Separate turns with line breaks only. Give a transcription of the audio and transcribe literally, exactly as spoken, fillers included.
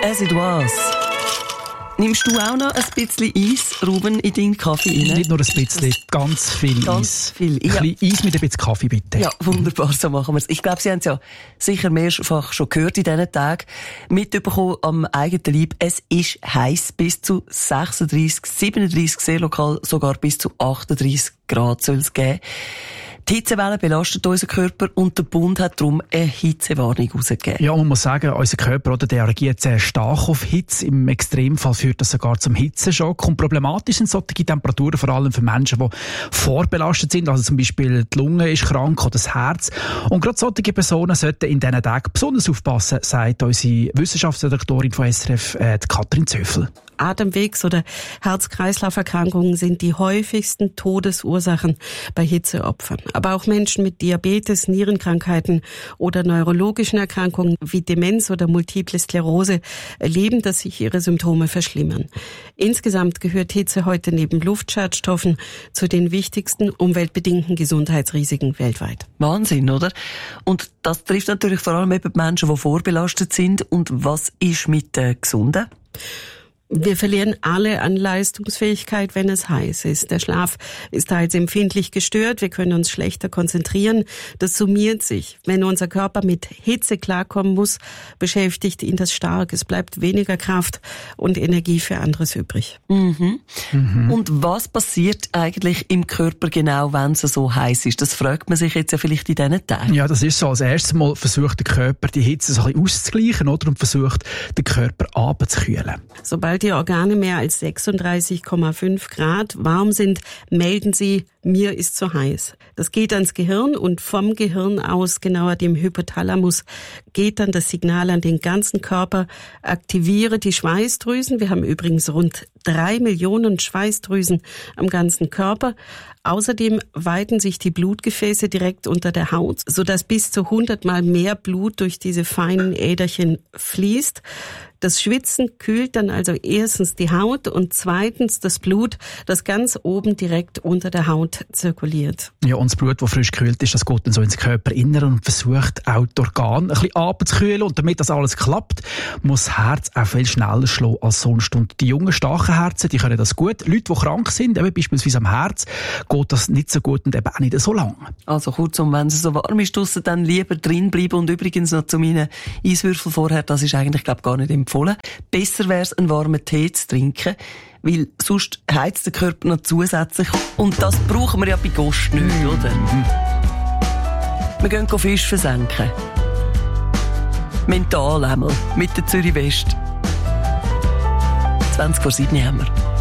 As it was. Nimmst du auch noch ein bisschen Eis, Ruben, in deinen Kaffee rein?
Nicht nur ein bisschen, ganz viel
ganz
Eis.
Viel.
Ein
Ja.
bisschen Eis mit ein bisschen Kaffee, bitte.
Ja, wunderbar, so machen wir es. Ich glaube, Sie haben es ja sicher mehrfach schon gehört in diesen Tagen. Mitbekommen am eigenen Leib. Es ist heiß, bis zu sechsunddreissig, siebenunddreissig, sehr lokal sogar bis zu achtunddreissig Grad soll es geben. Die Hitzewelle belastet unseren Körper und der Bund hat darum eine Hitzewarnung herausgegeben.
Ja, man muss sagen, unser Körper oder, der reagiert sehr stark auf Hitze. Im Extremfall führt das sogar zum Hitzeschock. Und problematisch sind solche Temperaturen vor allem für Menschen, die vorbelastet sind. Also zum Beispiel die Lunge ist krank oder das Herz. Und gerade solche Personen sollten in diesen Tagen besonders aufpassen, sagt unsere Wissenschaftsredaktorin von S R F, äh, Katrin Zöffel.
Atemwegs- oder Herz-Kreislauf-Erkrankungen sind die häufigsten Todesursachen bei Hitzeopfern. Aber auch Menschen mit Diabetes, Nierenkrankheiten oder neurologischen Erkrankungen wie Demenz oder Multiple Sklerose erleben, dass sich ihre Symptome verschlimmern. Insgesamt gehört Hitze heute neben Luftschadstoffen zu den wichtigsten umweltbedingten Gesundheitsrisiken weltweit.
Wahnsinn, oder? Und das trifft natürlich vor allem eben die Menschen, die vorbelastet sind. Und was ist mit den Gesunden?
Wir verlieren alle an Leistungsfähigkeit, wenn es heiß ist. Der Schlaf ist teils empfindlich gestört, wir können uns schlechter konzentrieren. Das summiert sich. Wenn unser Körper mit Hitze klarkommen muss, beschäftigt ihn das stark. Es bleibt weniger Kraft und Energie für anderes übrig.
Mhm. Mhm. Und was passiert eigentlich im Körper genau, wenn es so heiß ist? Das fragt man sich jetzt ja vielleicht in diesen Tagen.
Ja, das ist so. Als erstes Mal versucht der Körper, die Hitze so ein bisschen auszugleichen, oder? Und versucht, den Körper runterzukühlen.
Sobald die Organe mehr als sechsunddreißig Komma fünf Grad warm sind, melden sie, mir ist zu heiß. Das geht ans Gehirn und vom Gehirn aus, genauer dem Hypothalamus, geht dann das Signal an den ganzen Körper, aktiviere die Schweißdrüsen. Wir haben übrigens rund drei Millionen Schweißdrüsen am ganzen Körper. Außerdem weiten sich die Blutgefäße direkt unter der Haut, sodass bis zu hundertmal mehr Blut durch diese feinen Äderchen fließt. Das Schwitzen kühlt dann also erstens die Haut und zweitens das Blut, das ganz oben direkt unter der Haut zirkuliert.
Ja, und das Blut, das frisch gekühlt ist, das geht dann so ins Körperinnere und versucht auch die Organe ein bisschen runterzukühlen. Und damit das alles klappt, muss das Herz auch viel schneller schlagen als sonst. Und die jungen, starken Herzen, die können das gut. Leute, die krank sind, eben beispielsweise am Herz, geht das nicht so gut und eben auch nicht so lange.
Also kurzum, wenn es so warm ist draussen, dann lieber drin bleiben. Und übrigens noch zu meinen Eiswürfeln vorher, das ist eigentlich, glaube ich, gar nicht empfohlen. Besser wäre es, einen warmen Tee zu trinken, weil sonst heizt der Körper noch zusätzlich. Und das brauchen wir ja bei Gast nicht, oder? Mhm. Wir gehen Fisch versenken. Mental einmal, mit der Zürich West. zwanzig vor sieben haben wir.